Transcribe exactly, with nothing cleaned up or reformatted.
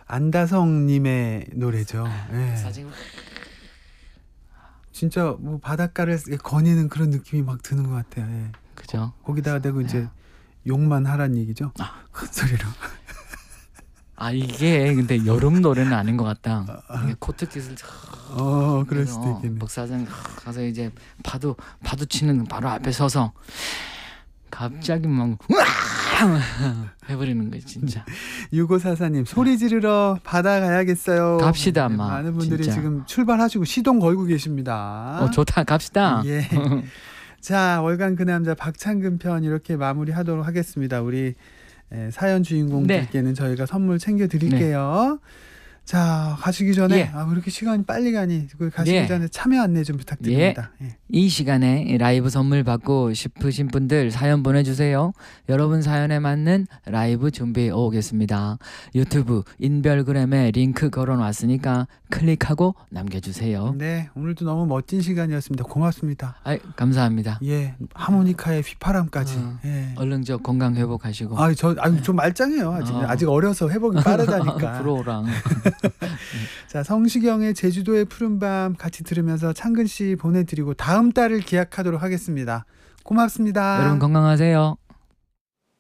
안다성님의 노래죠. 예. 사진 진짜 뭐 바닷가를 거니는 그런 느낌이 막 드는 것 같아요. 예. 그죠? 거기다가 대고 이제 네. 욕만 하란 얘기죠. 아. 큰 소리로. 아 이게 근데 여름 노래는 아닌 것 같다. 이게 코트깃을 어 그럴 수도 있겠네. 복사장 가서 이제 파도 파도 치는 바로 앞에 서서 갑자기 막 해버리는 거지 진짜. 육오사사님 소리 지르러 바다 가야겠어요. 갑시다, 네, 마. 많은 분들이 진짜. 지금 출발하시고 시동 걸고 계십니다. 어 좋다 갑시다. 예. 자 월간 그 남자 박창근 편 이렇게 마무리하도록 하겠습니다. 우리 예, 사연 주인공들께는 네. 저희가 선물 챙겨드릴게요. 네. 자 가시기 전에 예. 아, 왜 이렇게 시간이 빨리 가니? 가시기 예. 전에 참여 안내 좀 부탁드립니다. 예. 예. 이 시간에 라이브 선물 받고 싶으신 분들 사연 보내주세요. 여러분 사연에 맞는 라이브 준비해 오겠습니다. 유튜브 인별그램에 링크 걸어놨으니까 클릭하고 남겨주세요. 네 오늘도 너무 멋진 시간이었습니다. 고맙습니다. 아이, 감사합니다. 예 하모니카의 휘파람까지. 어, 예. 얼른 저 건강 회복하시고. 아, 저 아니 좀 말짱해요. 아직 어. 아직 어려서 회복이 빠르다니까. 부러워랑. 자 성시경의 제주도의 푸른밤 같이 들으면서 창근 씨 보내드리고 다음 달을 기약하도록 하겠습니다. 고맙습니다. 여러분 건강하세요.